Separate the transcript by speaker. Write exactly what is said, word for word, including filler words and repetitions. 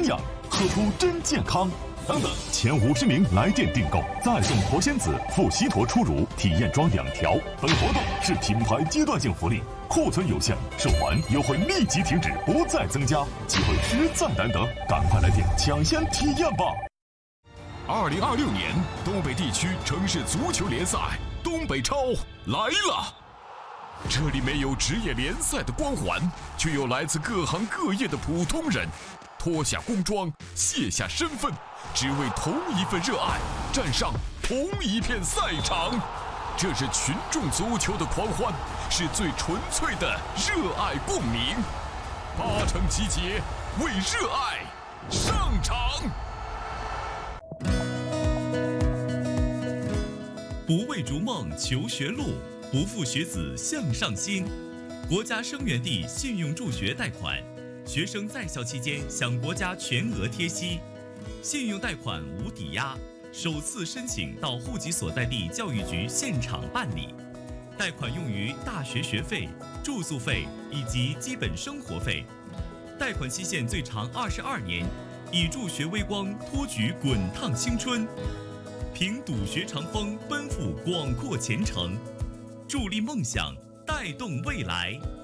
Speaker 1: 养，喝出真健康。等等，前五十名来电订购再送活仙子、富硒妥初乳体验装两条。本活动是品牌阶段性福利，库存有限，售完优惠立即停止，不再增加，机会实在难得，赶快来电抢先体验吧！
Speaker 2: 二零二六年东北地区城市足球联赛东北超来了。这里没有职业联赛的光环，却有来自各行各业的普通人，脱下工装，卸下身份，只为同一份热爱，站上同一片赛场。这是群众足球的狂欢，是最纯粹的热爱共鸣。八成集结，为热爱上场。
Speaker 3: 不为逐梦求学路，不负学子向上心。国家生源地信用助学贷款，学生在校期间享国家全额贴息，信用贷款无抵押，首次申请到户籍所在地教育局现场办理。贷款用于大学学费、住宿费以及基本生活费。贷款期限最长二十二年，以助学微光托举滚烫青春。凭笃学长风，奔赴广阔前程，助力梦想，带动未来。